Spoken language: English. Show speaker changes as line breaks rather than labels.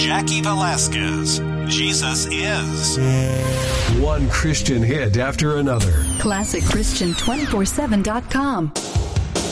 Jackie Velasquez. Jesus is.
One Christian hit after another.
ClassicChristian247.com.